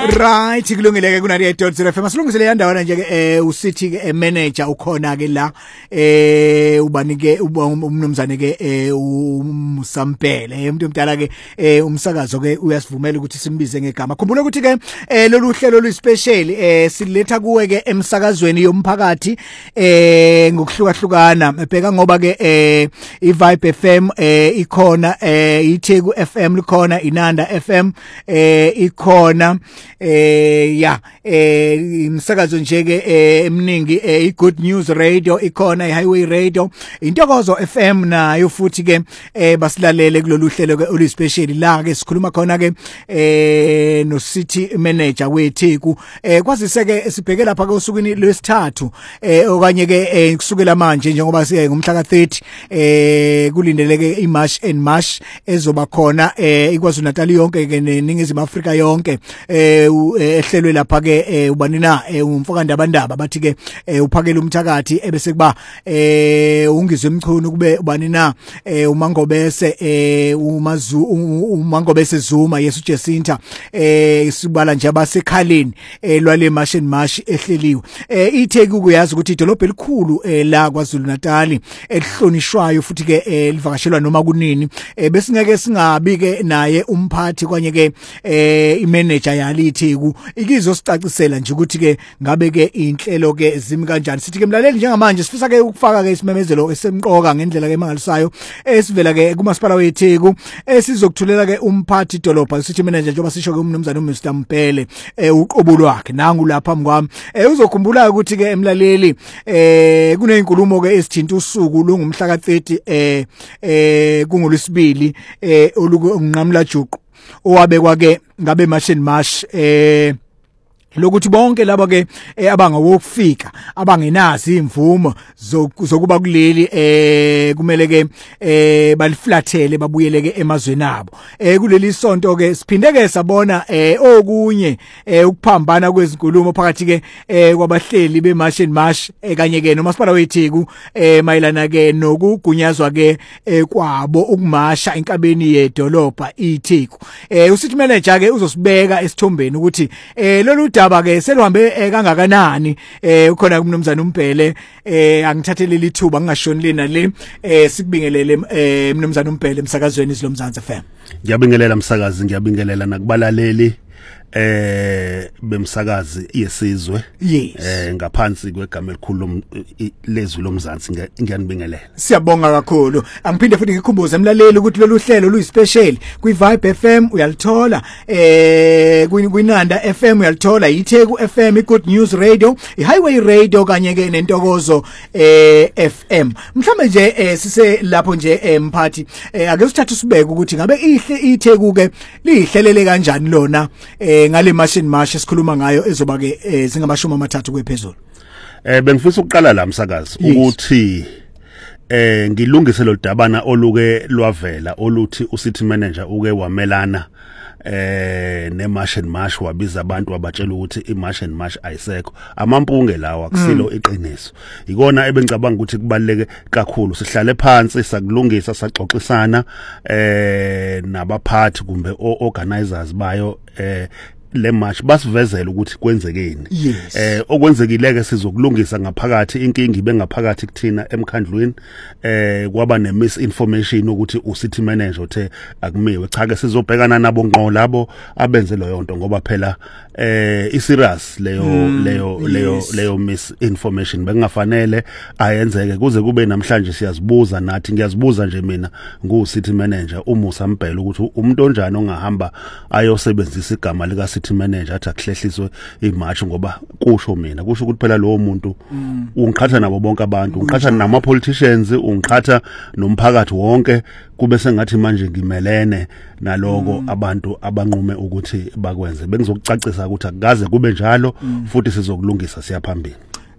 Right, kulungile ke kuna 98.0 FM. Silungisele yandawana nje ke usithi ke manager ukhona ke la ubanike umnumzane ke uMsampele umuntu omdala ke umsakazo ke uyasivumela ukuthi simbize ngegama. Khumbula ukuthi ke lolu hlelo luspecial siletha kuwe ke emsakazweni yomphakathi ngokuhlukahlukana bheka ngoba ke iVibe FM ikhona iTheku FM likhona iNanda FM ikhona imsakazo nje ke eminingi iGood News Radio ikhona iHighway Radio Intokozo FM nayo futhi ke basilalele kulolu hlelo ke oluspecial la ke sikhuluma khona ke no city manager weTheku kwazise ke sibheke lapha ke usukwini lwesithathu okanye ke kusukela manje njengoba siye ngomhla ka30 kulindeleke iMarch and March ezoba khona iKwaZulu Natal yonke ke neNingizimu Afrika yonke ehlelwe lapha ke ubani na umfokandabandaba bathi ke uphakela umthakathi ebese kuba ungizwe emchunu kube ubani na umangobese umangobese Zuma Yesu Jacinta sibala nje abasekhaleni lwale March and March ehleliwe iTheku kuyazi ukuthi idolobha elikhulu la kwaZulu Natal elihlonishwayo futhi ke livakashelwa noma kunini bese ngeke singabi ke naye umphathi kwanye ke imanager yali iTheku ikizosicacisela nje ukuthi ke ngabe ke inhlelo ke zimi kanjani sithi ke mlaleli njengamanje sifisa ke ukufaka ke isimemezelo esemqoka ngendlela ke mangalisayo esivela ke kumasipala weTheku esizokuthulela ke umphathi dolobha sithi manager njengoba sisho ke umnumzane uMr Mpele uqobo lwakhe nangu lapha phambi kwami uzokhumbula ukuthi ke emlaleli kunezinkulumo ke esithinta usuku lungumhla ka30 kungolwesibili olukunqamla juqu owabekwa ke ngabe March and March lokuthi bonke laba ke abangawokufika abangenazi imvumo zokuba kuleli kumele ke baliflathele babuyele ke emazweni abo kuleli sonto ke siphinde ke sabona okunye ukuphambana kwezinkulumo phakathi ke kwabahleli beMarch and March kanye ke nomasipala weTheku mayilana ke nokugunyazwa ke kwabo ukumasha enkabeni yedolobha iTheku usithi manager ke uzosibeka esithombeni ukuthi lolu daba ke seluhambe kangakanani ukhona umnumzane uMpele angithathelele ithuba ngingashonile nale sikubingelele umnumzane uMpele emsakazweni izilomzansi FM. Ngiyabingelela msakazi ngiyabingelela nakubalaleli bemsakazi yesizwe ngaphansi kwegama elikhulu lezwi lomzansi ngiyanibingelela. Siyabonga kakhulu. Angiphinde futhi ngikhumbuze emlaleli ukuthi lolu hlelo luyispecial kwiVibe FM uyalithola kwiNanda FM uyalithola iTheku FM iGood News Radio iHighway Radio kanye ke neNtokozo FM. Mhlambe nje sise lapho nje mphathi ake sithathe sibeke ukuthi ngabe iTheku ke lihlelele kanjani lona ngale March and March esikhuluma ngayo ezoba ke zingamashumi amathathu kwephezulu. Bengifisa ukuqala la msakazi ukuthi ngilungise lo dabana oluke lwavela oluthi ucity manager uke wamelana neMarch and March wabiza abantu abatshela ukuthi iMarch and March ayisekho amampunge lawa kusilo iqiniso ikona ebengicabanga ukuthi kubaleke kakhulu sihlale phansi sakulungisa saxoxisana nabaphathi kumbe organizers bayo le march basivezela ukuthi kwenzekeni okwenzekileke sizokulungisa ngaphakathi inkingi bengaphakathi kuthina emkhandlweni kwaba nemisinformation ukuthi ucity manager uthe akumiwe cha ke sizobhekana nabo ngqo labo abenze lo yonto ngoba phela iserious leyo misinformation bengafanele ayenzeke kuze kube namhlanje siyazibuza nathi ngiyazibuza nje mina ngucity manager uMusa Mpele ukuthi umuntu onjani ongahamba ayosebenzisa igama lika city manager athi akuhlehliswe iMarch ngoba kusho mina kusho ukuthi phela lowo muntu ungiqhatha nabo bonke abantu ungiqhatha nama politicians ungiqhatha nomphakathi wonke kube sengathi manje ngimelene naloko abantu abanqume ukuthi bakwenze bengizokucacisa ukuthi akukaze kube njalo futhi sizokulungisa siyaphambili.